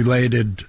related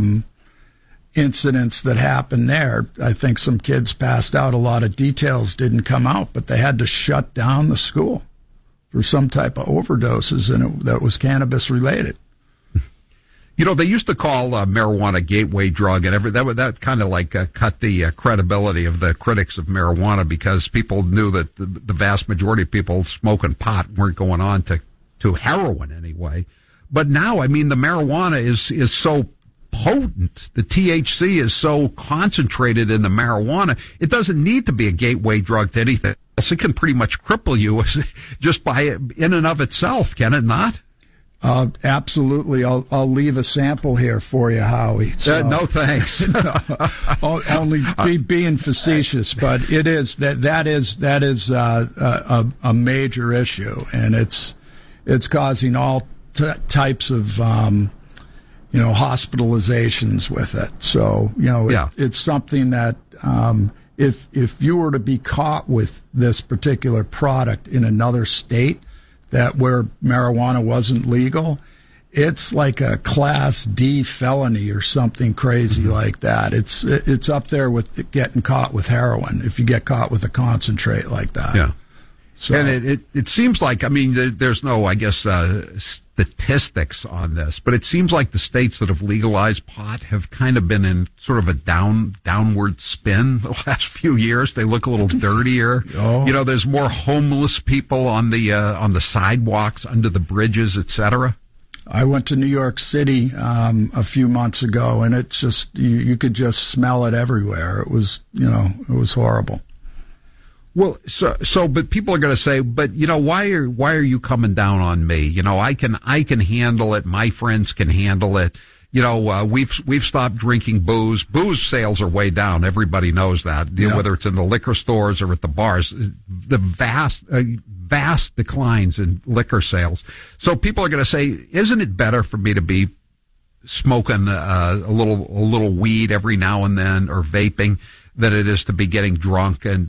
incidents that happened there. I think some kids passed out. A lot of details didn't come out, but they had to shut down the school for some type of overdoses, and that was cannabis related. You know, they used to call marijuana a gateway drug, and that kind of like cut the credibility of the critics of marijuana, because people knew that the vast majority of people smoking pot weren't going on to heroin anyway. But now, I mean, the marijuana is so potent. The THC is so concentrated in the marijuana. It doesn't need to be a gateway drug to anything else. It can pretty much cripple you just by in and of itself, can it not? Absolutely. I'll leave a sample here for you, Howie. So, no, thanks. Only being facetious, but it is that is a major issue, and it's causing all types of hospitalizations with it. So it's something that if you were to be caught with this particular product in another state that where marijuana wasn't legal, it's like a Class D felony or something crazy like that. It's up there with getting caught with heroin if you get caught with a concentrate like that. Yeah. So, and it seems like, I mean, there's no, I guess, statistics on this, but it seems like the states that have legalized pot have kind of been in sort of a downward spin the last few years. They look a little dirtier. Oh. You know, there's more homeless people on the sidewalks, under the bridges, etc. I went to New York City a few months ago, and it's just you could just smell it everywhere. It was horrible. Well, but people are going to say, but why are you coming down on me? I can handle it. My friends can handle it. We've stopped drinking booze. Booze sales are way down. Everybody knows that. Yeah. Whether it's in the liquor stores or at the bars, the vast declines in liquor sales. So people are going to say, isn't it better for me to be smoking a little weed every now and then, or vaping, than it is to be getting drunk and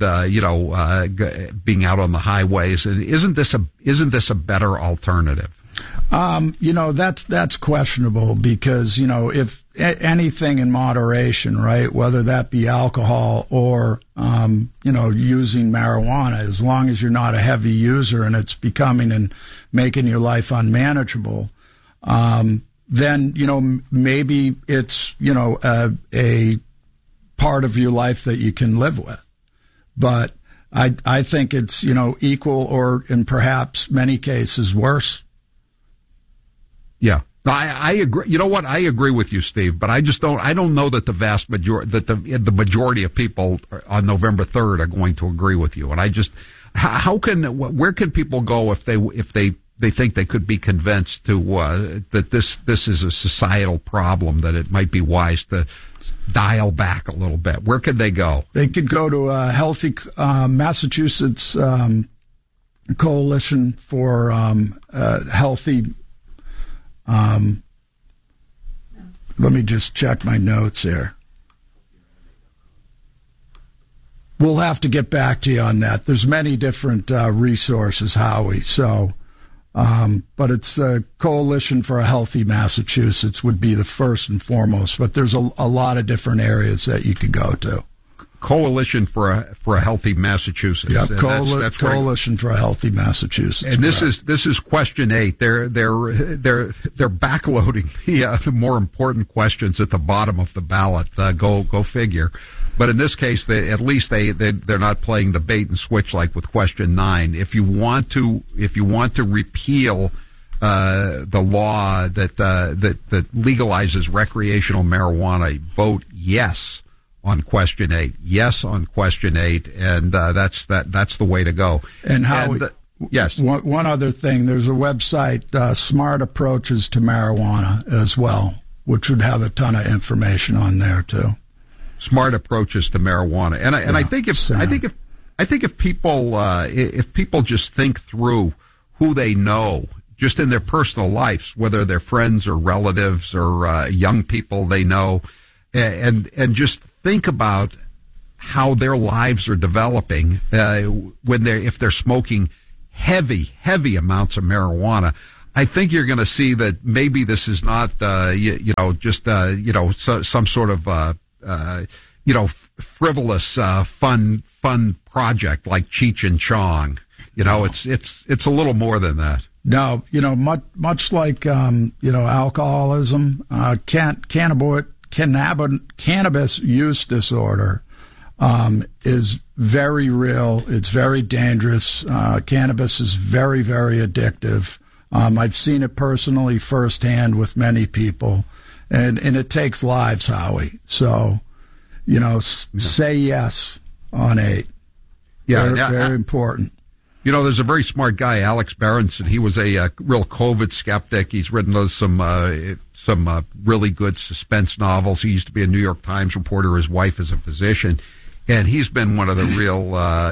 being out on the highways? And isn't this a better alternative? That's questionable, because if anything in moderation, right, whether that be alcohol or using marijuana, as long as you're not a heavy user and it's becoming and making your life unmanageable, then maybe it's a part of your life that you can live with. But I think it's, equal, or in perhaps many cases worse. Yeah. I agree. You know what? I agree with you, Steve, but I don't know that the vast majority, that the majority of people on November 3rd are going to agree with you. And where can people go if they think they could be convinced that this is a societal problem, that it might be wise to dial back a little bit? Where could they go? They could go to a Healthy Massachusetts Coalition for Healthy. Let me just check my notes here. We'll have to get back to you on that. There's many different resources, Howie. So, but it's a Coalition for a Healthy Massachusetts would be the first and foremost. But there's a lot of different areas that you could go to. Coalition for a Healthy Massachusetts. Yeah, that's Coalition right. For a Healthy Massachusetts. And this is question 8. They're backloading the more important questions at the bottom of the ballot. Go figure. But in this case, at least they're not playing the bait and switch like with question 9. If you want to repeal the law that legalizes recreational marijuana, vote yes on question 8. Yes on question 8, and that's the way to go. And how? Yes. One other thing, there's a website, Smart Approaches to Marijuana, as well, which would have a ton of information on there too. Smart Approaches to Marijuana, and I think if people just think through who they know, just in their personal lives, whether they're friends or relatives or young people they know, and just think about how their lives are developing if they're smoking heavy amounts of marijuana. I think you're going to see that maybe this is not, some sort of, frivolous, fun project like Cheech and Chong. It's a little more than that. No, much like, alcoholism, cannabis use disorder, is very real. It's very dangerous. Cannabis is very, very addictive. I've seen it personally firsthand with many people, and it takes lives, Howie. So, say yes on 8. Yeah, very important. There's a very smart guy, Alex Berenson. He was a real COVID skeptic. He's written some really good suspense novels. He used to be a New York Times reporter. His wife is a physician. And he's been one of the real,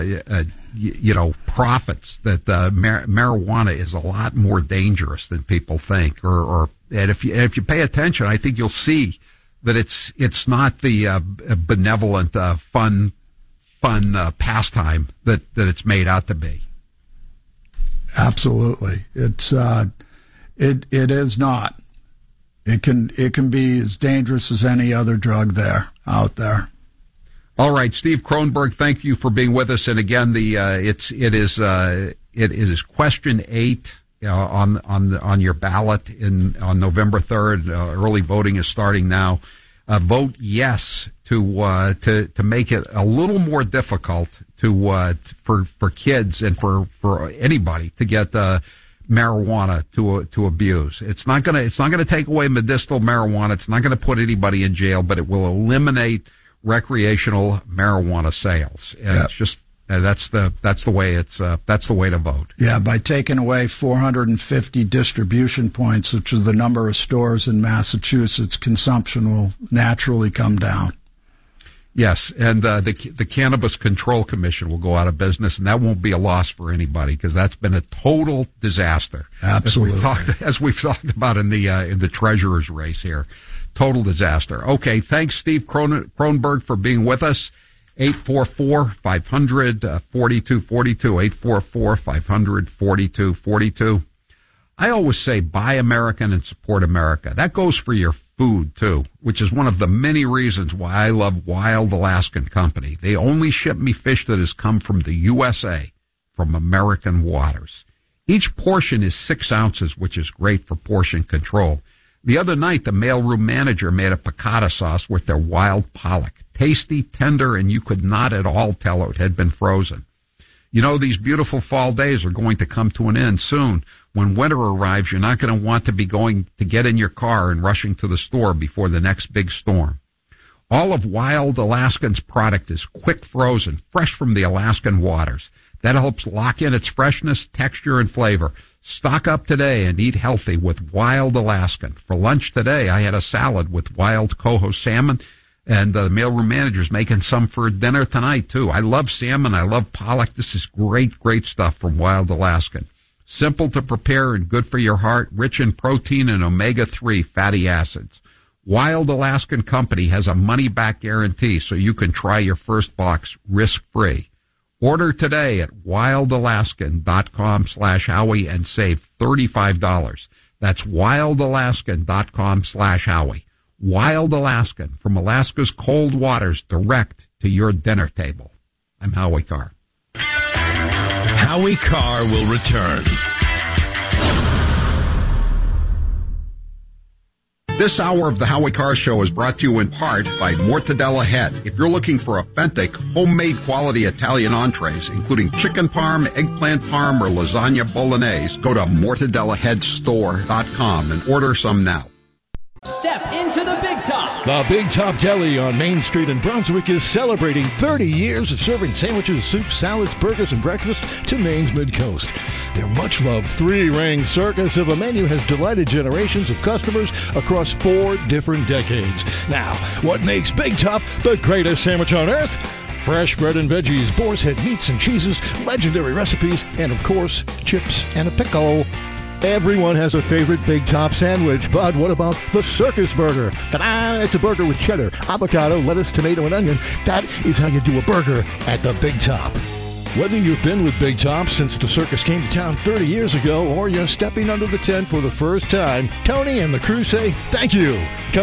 prophets that marijuana is a lot more dangerous than people think. And if you pay attention, I think you'll see that it's not the benevolent, fun pastime that it's made out to be. Absolutely, it is not. It can be as dangerous as any other drug out there. All right, Steve Kronberg, thank you for being with us. And again, it is question 8 on your ballot on November 3rd. Early voting is starting now. Vote yes to make it a little more difficult for kids and for anybody to get marijuana to abuse. It's not gonna take away medicinal marijuana. It's not gonna put anybody in jail, but it will eliminate recreational marijuana sales. And It's just that's the way to vote. Yeah, by taking away 450 distribution points, which is the number of stores in Massachusetts, consumption will naturally come down. Yes, and the Cannabis Control Commission will go out of business, and that won't be a loss for anybody because that's been a total disaster. Absolutely, as we've talked about in the treasurer's race here, total disaster. Okay, thanks, Steve Kronberg, for being with us. 844-500-4242, 844-500-4242. I always say buy American and support America. That goes for your food, too, which is one of the many reasons why I love Wild Alaskan Company. They only ship me fish that has come from the USA, from American waters. Each portion is 6 ounces, which is great for portion control. The other night, the mailroom manager made a piccata sauce with their wild pollock. Tasty, tender, and you could not at all tell it had been frozen. These beautiful fall days are going to come to an end soon. When winter arrives, you're not going to want to be going to get in your car and rushing to the store before the next big storm. All of Wild Alaskan's product is quick frozen, fresh from the Alaskan waters. That helps lock in its freshness, texture, and flavor. Stock up today and eat healthy with Wild Alaskan. For lunch today, I had a salad with wild coho salmon, and the mailroom manager's making some for dinner tonight, too. I love salmon. I love pollock. This is great, great stuff from Wild Alaskan. Simple to prepare and good for your heart, rich in protein and omega-3 fatty acids. Wild Alaskan Company has a money-back guarantee, so you can try your first box risk-free. Order today at wildalaskan.com/Howie and save $35. That's wildalaskan.com/Howie. Wild Alaskan, from Alaska's cold waters direct to your dinner table. I'm Howie Carr. Howie Carr will return. This hour of the Howie Carr Show is brought to you in part by Mortadella Head. If you're looking for authentic, homemade quality Italian entrees, including chicken parm, eggplant parm, or lasagna bolognese, go to mortadellaheadstore.com and order some now. Step into the Big Top. The Big Top Deli on Main Street in Brunswick is celebrating 30 years of serving sandwiches, soups, salads, burgers, and breakfast to Maine's Mid-Coast. Their much-loved 3-ring circus of a menu has delighted generations of customers across 4 different decades. Now, what makes Big Top the greatest sandwich on earth? Fresh bread and veggies, boar's head meats and cheeses, legendary recipes, and, of course, chips and a pickle. Everyone has a favorite Big Top sandwich, but what about the circus burger? Ta-da! It's a burger with cheddar, avocado, lettuce, tomato, and onion. That is how you do a burger at the Big Top. Whether you've been with Big Top since the circus came to town 30 years ago or you're stepping under the tent for the first time, Tony and the crew say thank you.